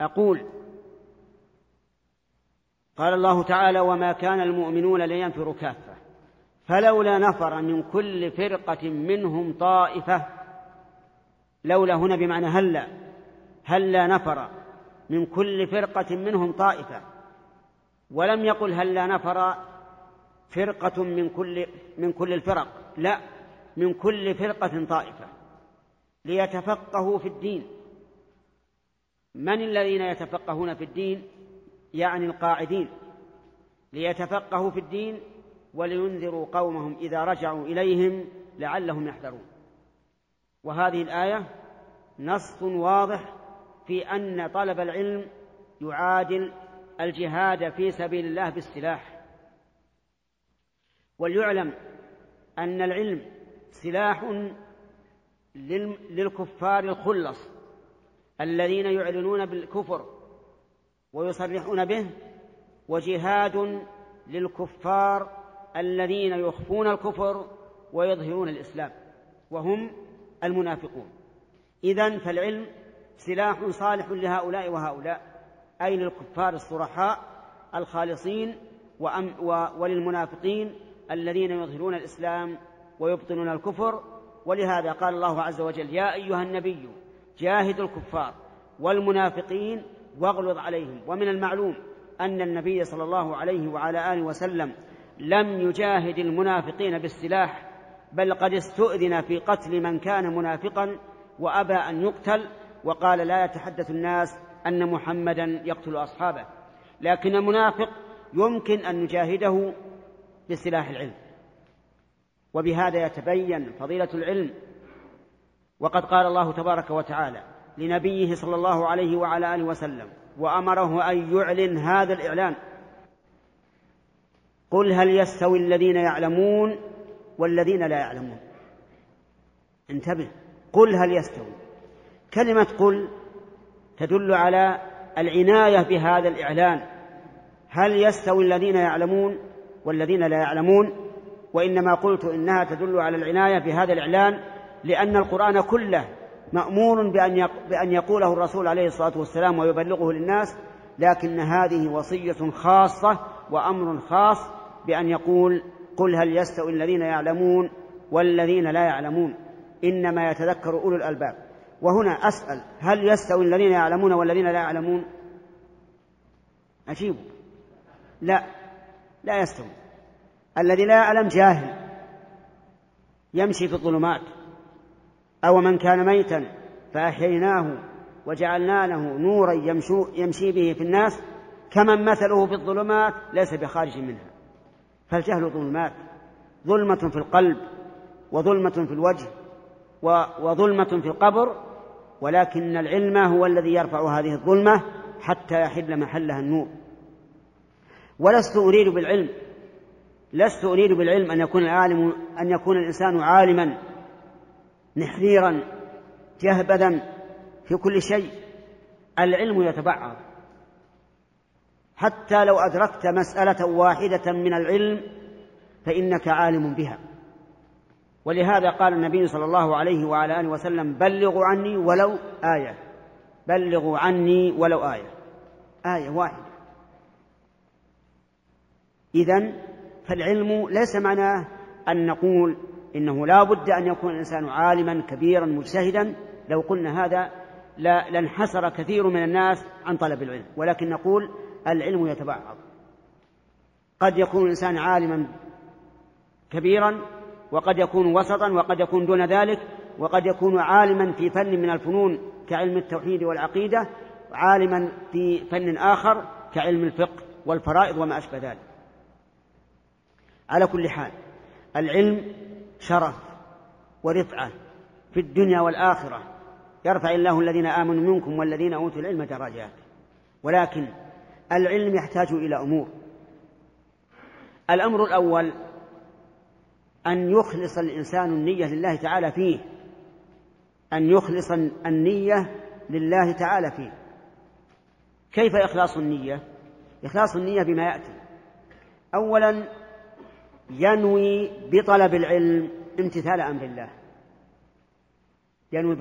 أقول قال الله تعالى: وما كان المؤمنون لينفروا كافة فلولا نفر من كل فرقة منهم طائفة. لولا هنا بمعنى هلا نفر من كل فرقة منهم طائفة، ولم يقل هلا نفر فرقة من كل الفرق، لا، من كل فرقة طائفة ليتفقهوا في الدين. من الذين يتفقهون في الدين؟ يعني القاعدين، ليتفقهوا في الدين ولينذروا قومهم إذا رجعوا إليهم لعلهم يحذرون. وهذه الآية نص واضح في أن طلب العلم يعادل الجهاد في سبيل الله بالسلاح. وليعلم أن العلم سلاح للكفار الخلص الذين يعلنون بالكفر ويصرحون به، وجهاد للكفار الذين يخفون الكفر ويظهرون الإسلام وهم المنافقون. إذن فالعلم سلاح صالح لهؤلاء وهؤلاء، أي للكفار الصرحاء الخالصين وللمنافقين الذين يظهرون الإسلام ويبطنون الكفر. ولهذا قال الله عز وجل: يا أيها النبي جاهد الكفار والمنافقين واغلظ عليهم. ومن المعلوم أن النبي صلى الله عليه وعلى آله وسلم لم يجاهد المنافقين بالسلاح، بل قد استؤذن في قتل من كان منافقا وأبى أن يقتل، وقال: لا يتحدث الناس أن محمدا يقتل أصحابه. لكن المنافق يمكن أن نجاهده بسلاح العلم، وبهذا يتبين فضيلة العلم. وقد قال الله تبارك وتعالى لنبيه صلى الله عليه وعلى آله وسلم وأمره أن يعلن هذا الإعلان: قل هل يستوي الذين يعلمون والذين لا يعلمون. انتبه، قل هل يستوي. كلمة قل تدل على العناية بهذا الإعلان: هل يستوي الذين يعلمون والذين لا يعلمون؟ وإنما قلت إنها تدل على العناية بهذا الإعلان لأن القرآن كله مأمور بأن يقوله الرسول عليه الصلاة والسلام ويبلغه للناس، لكن هذه وصية خاصة وأمر خاص بأن يقول: قل هل يستوي الذين يعلمون والذين لا يعلمون، إنما يتذكر أولو الألباب. وهنا أسأل: هل يستوي الذين يعلمون والذين لا يعلمون؟ أجيبوا: لا يستوي. الذي لا يعلم جاهل يمشي في الظلمات، أو من كان ميتا فأحييناه وجعلنا له نورا يمشي به في الناس كمن مثله في الظلمات ليس بخارج منها. فالجهل ظلمات، ظلمة في القلب وظلمة في الوجه وظلمة في القبر، ولكن العلم هو الذي يرفع هذه الظلمة حتى يحل محلها النور. ولست أريد بالعلم أن يكون الإنسان عالما نحريرا جهبذا في كل شيء. العلم يتبعض، حتى لو أدركت مسألة واحدة من العلم فإنك عالم بها. ولهذا قال النبي صلى الله عليه وعلى آله وسلم: بلغوا عني ولو آية، بلغوا عني ولو آية واحدة. إذن فالعلم ليس معناه أن نقول إنه لا بد أن يكون الإنسان عالما كبيرا مجتهدا. لو قلنا هذا لانحسر كثير من الناس عن طلب العلم، ولكن نقول العلم يتبعض. قد يكون الإنسان عالما كبيرا، وقد يكون وسطا، وقد يكون دون ذلك، وقد يكون عالما في فن من الفنون كعلم التوحيد والعقيدة، عالما في فن آخر كعلم الفقه والفرائض وما أشبه ذلك. على كل حال العلم شرف ورفعة في الدنيا والآخرة، يرفع الله الذين آمنوا منكم والذين أوتوا العلم درجات. ولكن العلم يحتاج إلى أمور. الأمر الأول أن يخلص الإنسان النية لله تعالى فيه، أن يخلص النية لله تعالى فيه. كيف إخلاص النية؟ إخلاص النية بما يأتي: أولا ينوي بطلب العلم امتثال أمر الله، ينوي